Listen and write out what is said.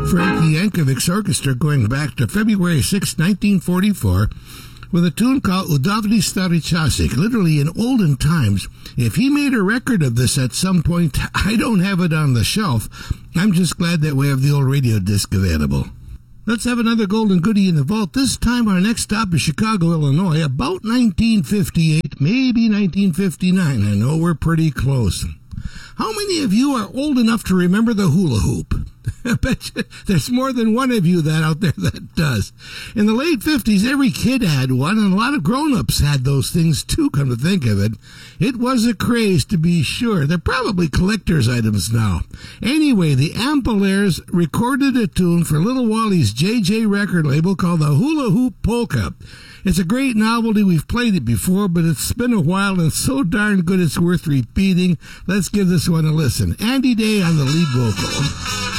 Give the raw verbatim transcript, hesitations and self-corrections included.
Frankie Yankovic's orchestra going back to February sixth, nineteen forty-four, with a tune called Udavny Stary Chasik, literally in olden times. If he made a record of this at some point, I don't have it on the shelf. I'm just glad that we have the old radio disc available. Let's have another golden goodie in the vault. This time our next stop is Chicago, Illinois, about nineteen fifty-eight, maybe nineteen fifty-nine. I know we're pretty close. How many of you are old enough to remember the hula hoop? I bet you there's more than one of you that out there that does. In the late fifties, every kid had one, and a lot of grown-ups had those things too, come to think of it. It was a craze, to be sure. They're probably collector's items now. Anyway, the Ampalaires recorded a tune for Little Wally's J J record label called the Hula Hoop Polka. It's a great novelty. We've played it before, but it's been a while, and it's so darn good it's worth repeating. Let's give this one a listen. Andy Day on the lead vocal.